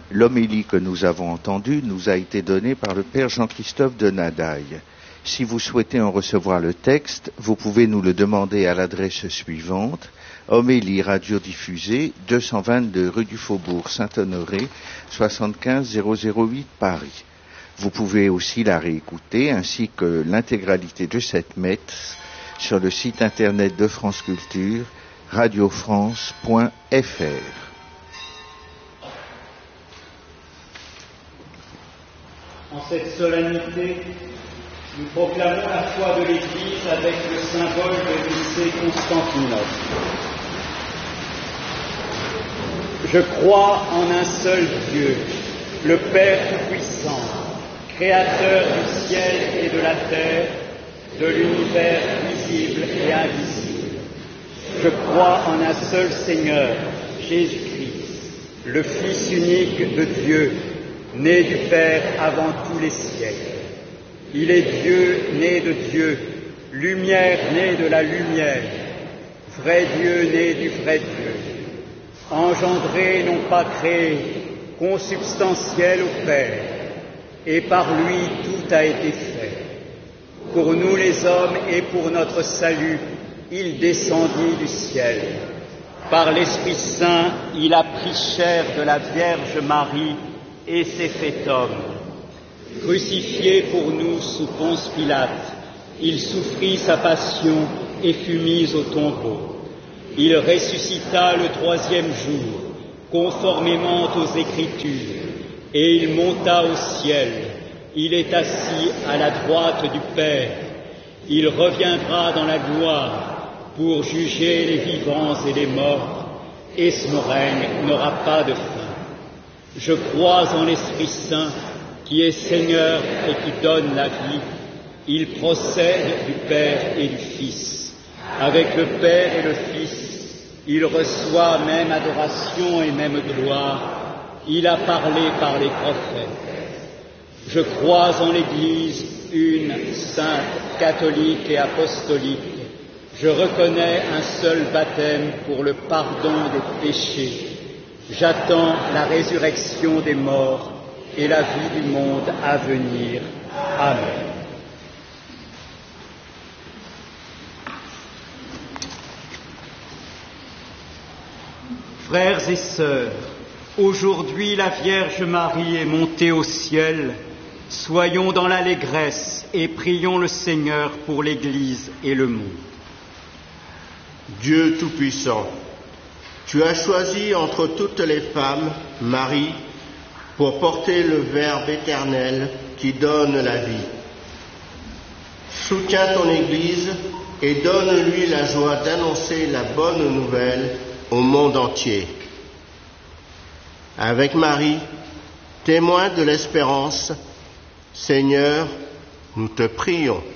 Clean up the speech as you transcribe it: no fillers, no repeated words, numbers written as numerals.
L'homélie que nous avons entendue nous a été donnée par le Père Jean-Christophe de Nadaille. Si vous souhaitez en recevoir le texte, vous pouvez nous le demander à l'adresse suivante: Homélie radiodiffusée, 222 rue du Faubourg Saint-Honoré, 75 008 Paris. Vous pouvez aussi la réécouter, ainsi que l'intégralité de cette messe, sur le site internet de France Culture, radiofrance.fr. En cette solennité, nous proclamons la foi de l'Église avec le symbole de Nicée-Constantinople. Je crois en un seul Dieu, le Père Tout-Puissant, Créateur du ciel et de la terre, de l'univers visible et invisible. Je crois en un seul Seigneur, Jésus-Christ, le Fils unique de Dieu, né du Père avant tous les siècles. Il est Dieu né de Dieu, lumière née de la lumière, vrai Dieu né du vrai Dieu, engendré, non pas créé, consubstantiel au Père, et par lui tout a été fait. Pour nous les hommes et pour notre salut, il descendit du ciel. Par l'Esprit Saint, il a pris chair de la Vierge Marie et s'est fait homme. Crucifié pour nous sous Ponce Pilate, il souffrit sa passion et fut mis au tombeau. Il ressuscita le troisième jour, conformément aux Écritures, et il monta au ciel. Il est assis à la droite du Père. Il reviendra dans la gloire pour juger les vivants et les morts, et son règne n'aura pas de fin. Je crois en l'Esprit Saint, qui est Seigneur et qui donne la vie. Il procède du Père et du Fils. Avec le Père et le Fils, il reçoit même adoration et même gloire. Il a parlé par les prophètes. Je crois en l'Église, une, sainte, catholique et apostolique. Je reconnais un seul baptême pour le pardon des péchés. J'attends la résurrection des morts et la vie du monde à venir. Amen. Frères et sœurs, aujourd'hui la Vierge Marie est montée au ciel. Soyons dans l'allégresse et prions le Seigneur pour l'Église et le monde. Dieu Tout-Puissant, tu as choisi entre toutes les femmes Marie pour porter le Verbe éternel qui donne la vie. Soutiens ton Église et donne-lui la joie d'annoncer la bonne nouvelle au monde entier. Avec Marie, témoin de l'espérance, Seigneur, nous te prions.